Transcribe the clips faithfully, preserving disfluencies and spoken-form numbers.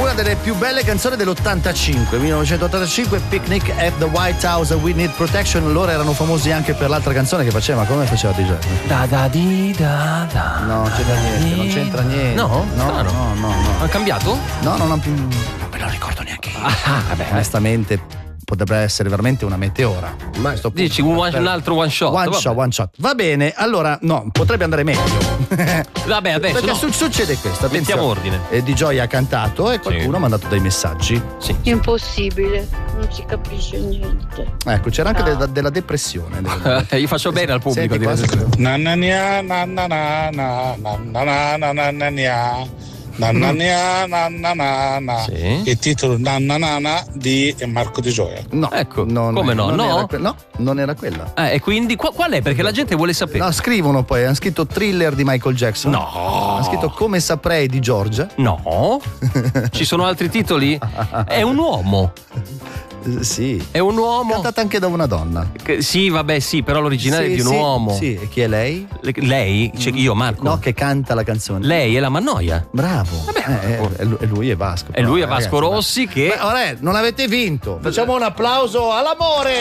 una delle più belle canzoni dell'ottantacinque, millenovecentottantacinque, Picnic at the White House, We Need Protection. Loro erano famosi anche per l'altra canzone che faceva, ma come faceva D J? Da da di da da. No, non c'entra niente, non c'entra niente. No? No, no, no, no. Ha cambiato? No, non, ho più, non me lo ricordo neanche io. Ah, vabbè, onestamente potrebbe essere veramente una meteora. Ma dici un, one, un altro one shot? One shot, one shot. Va bene, allora no, potrebbe andare meglio. Vabbè, adesso perché no. su- succede questo. Mettiamo ordine. E D J ha cantato e qualcuno sì. ha mandato dei messaggi. Sì. Impossibile, non si capisce niente. Ecco, c'era anche No. de- della depressione. Io faccio bene al pubblico. Senti, qua- Nanania, nanana, nanana, nanania. Nanania, nanana. Sì. Il titolo Nanana di Marco Di Gioia. No, Ecco, non- come no? non No? era que- no, non era quella. Eh, e quindi qua- qual è? Perché la gente vuole sapere. No, scrivono poi, hanno scritto Thriller di Michael Jackson. No. Hanno scritto Come saprei di Giorgia. No. Ci sono altri titoli? È un uomo. Eh, Sì. È un uomo. Cantata anche da una donna. Che- sì, vabbè, sì, però l'originale Sì, è di un sì, uomo. Sì, e chi è lei? Le- Lei? Cioè io, Marco? No, che canta la canzone. Lei è la Mannoia. Bravo. Vabbè, Eh, eh, e lui- e lui è Vasco. E lui è però, Vasco ragazzi, Rossi che. Beh, ora, eh, non avete vinto. Facciamo un applauso all'amore.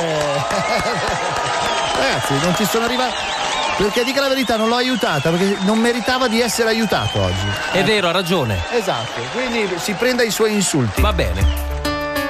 Ragazzi, non ci sono arrivati. Perché dica la verità, non l'ho aiutata, perché non meritava di essere aiutato oggi. È vero, ha ragione. Esatto, quindi si prenda i suoi insulti. Va bene.